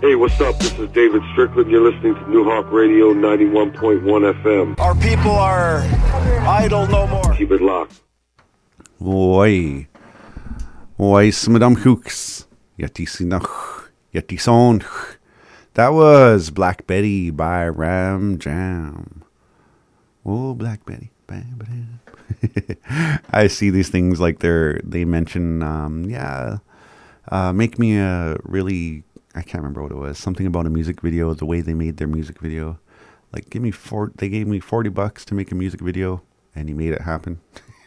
Hey, what's up? This is David Strickland. You're listening to New Hawk Radio 91.1 FM. Our people are idle no more. Keep it locked. Oi. Oi, Madame Hooks. Yeti Sinach. Yeti Son. That was Black Betty by Ram Jam. Oh, Black Betty. I see these things like they mention, make me a really, I can't remember what it was, something about a music video, the way they made their music video. Like, they gave me $40 to make a music video, and he made it happen.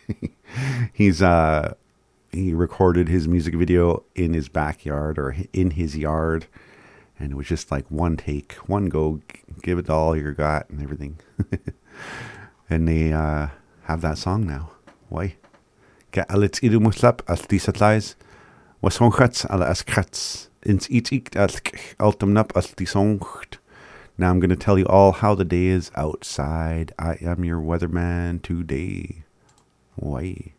He recorded his music video in his backyard or in his yard, and it was just like one take, one go, give it all you got and everything. And they have that song now. Why? Get idu muslap as disatlies was honchats ala as krats ins itik as ultimnap as disoncht. Now I'm going to tell you all how the day is outside. I am your weatherman today. Why?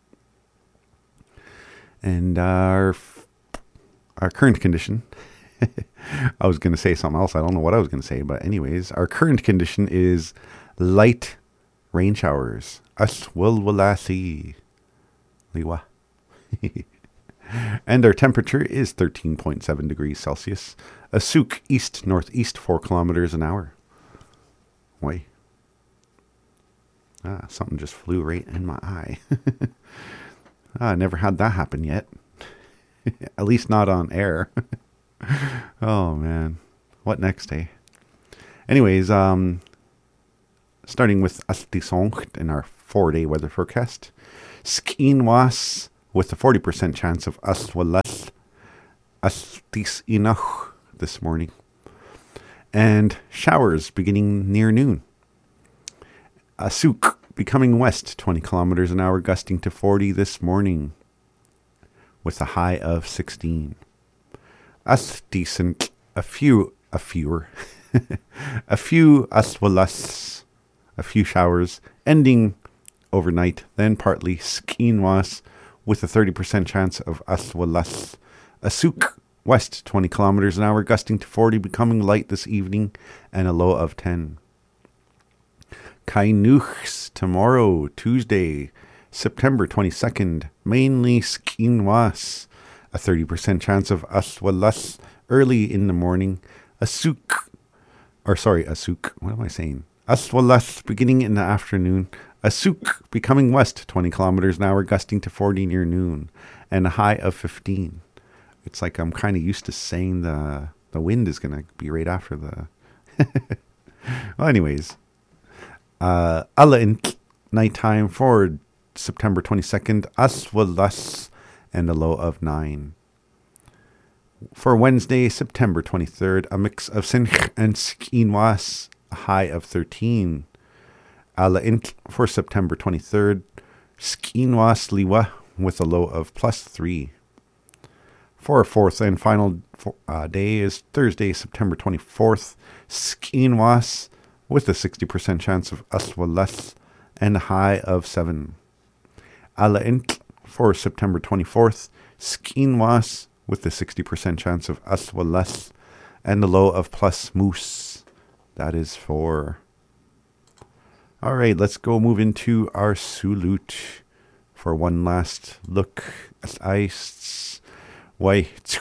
And our current condition. I was going to say something else. I don't know what I was going to say, but anyways, our current condition is light rain showers. Aswilwalasi. Liwa. And our temperature is 13.7 degrees Celsius. Asuk east-northeast 4 kilometers an hour. Why? Something just flew right in my eye. I never had that happen yet. At least not on air. Oh, man. What next, eh? Anyways, starting with Astisoncht in our 4-day weather forecast. Skinwas with a 40% chance of Aswalas Astis-inach this morning. And showers beginning near noon. Asuk becoming west 20 kilometers an hour, gusting to 40 this morning with a high of 16. Astisent, a few aswalas, a few showers, ending overnight, then partly skinwas with a 30% chance of aswalas. Asuk, west 20 kilometers an hour, gusting to 40, becoming light this evening, and a low of 10. Kainuchs tomorrow, Tuesday, September 22nd, mainly skinwas, a 30% chance of aswalas early in the morning. Asuk, what am I saying? Aswalas beginning in the afternoon. Asuk becoming west 20 kilometers an hour, gusting to 40 near noon, and a high of 15. It's like I'm kind of used to saying the wind is going to be right after the... Well, anyways. Alla in nighttime for September 22nd. Aswalas and a low of 9. For Wednesday, September 23rd, a mix of Sinch and Skinwas, a high of 13. Ala Int for September 23rd, Skinwas Liwa with a low of +3. For our fourth and final day is Thursday, September 24th, Skinwas with a 60% chance of Aswalas and a high of 7. Ala Int for September 24th, Skinwas with a 60% chance of Aswalas and a low of +moose. That is 4. All right, let's go move into our Sulut for one last look at ice. Okay, it's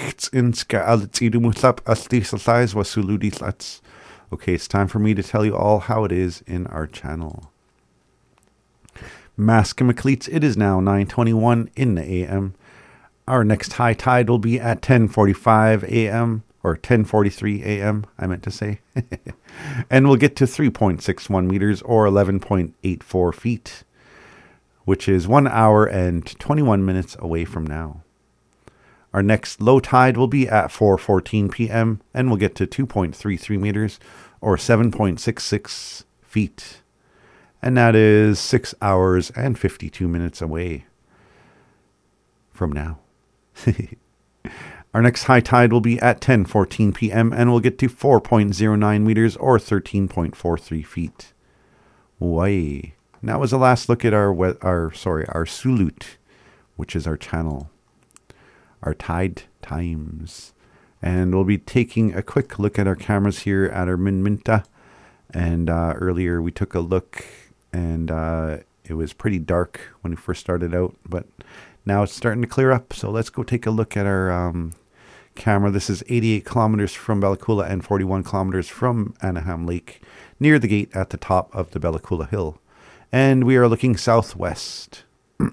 time for me to tell you all how it is in our channel. Maskimacleats, it is now 9:21 in the AM. Our next high tide will be at 10:45 a.m. or 10:43 a.m., I meant to say. And we'll get to 3.61 meters or 11.84 feet, which is 1 hour and 21 minutes away from now. Our next low tide will be at 4:14 p.m. and we'll get to 2.33 meters or 7.66 feet. And that is 6 hours and 52 minutes away from now. Our next high tide will be at 10:14 p.m. and we'll get to 4.09 meters or 13.43 feet. Why? That was the last look at our Sulut, which is our channel. Our tide times. And we'll be taking a quick look at our cameras here at our Minminta. And earlier we took a look, and it was pretty dark when we first started out, but now it's starting to clear up. So let's go take a look at our camera. This is 88 kilometers from Bella Coola and 41 kilometers from Anaheim Lake, near the gate at the top of the Bella Coola Hill. And we are looking southwest.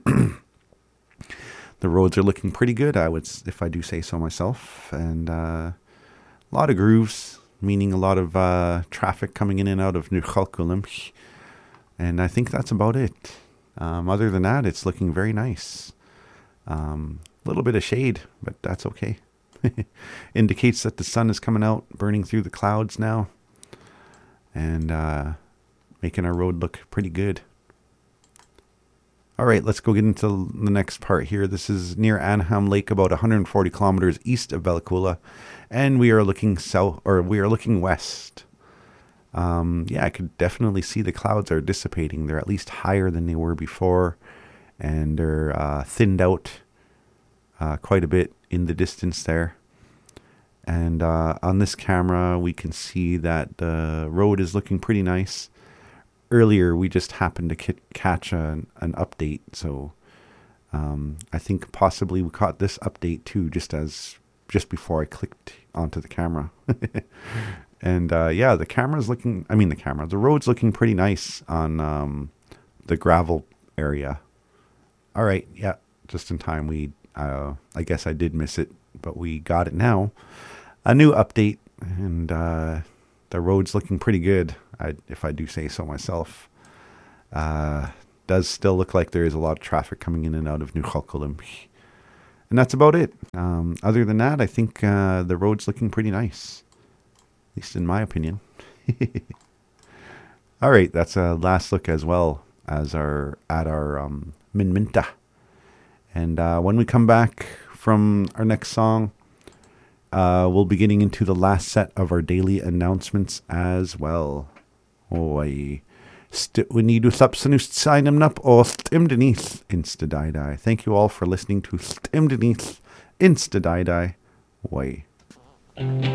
The roads are looking pretty good, if I do say so myself. And a lot of grooves, meaning a lot of traffic coming in and out of New Chalkulim. And I think that's about it. Other than that, it's looking very nice. A little bit of shade, but that's okay. Indicates that the sun is coming out, burning through the clouds now. And making our road look pretty good. All right, let's go get into the next part here. This is near Anaheim Lake, about 140 kilometers east of Bella Coola, and we are looking west. I could definitely see the clouds are dissipating. They're at least higher than they were before, and they're thinned out quite a bit in the distance there. And on this camera, we can see that the road is looking pretty nice. Earlier, we just happened to catch an update, so I think possibly we caught this update too, just before I clicked onto the camera. And the road's looking pretty nice on the gravel area. All right, yeah, just in time. I guess I did miss it, but we got it now. A new update, and the road's looking pretty good, if I do say so myself. Does still look like there is a lot of traffic coming in and out of New Chalkulim. And that's about it. Other than that, I think the road's looking pretty nice. At least in my opinion. All right, that's a last look as well as our Minminta. And when we come back from our next song, we'll be getting into the last set of our daily announcements as well. We need to sign them up or Stimdenith Insta-die-die. Thank you all for listening to Stimdenith Insta-die-die.